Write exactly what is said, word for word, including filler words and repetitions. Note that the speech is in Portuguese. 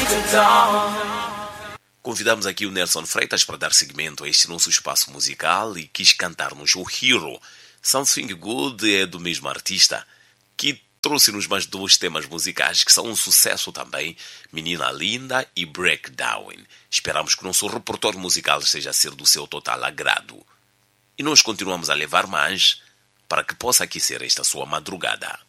Convidamos aqui o Nelson Freitas para dar seguimento a este nosso espaço musical e quis cantar-nos o Hero. Something Good é do mesmo artista, que trouxe-nos mais dois temas musicais que são um sucesso também, Menina Linda e Breakdown. Esperamos que o nosso repertório musical esteja a ser do seu total agrado. E nós continuamos a levar mais para que possa aquecer esta sua madrugada.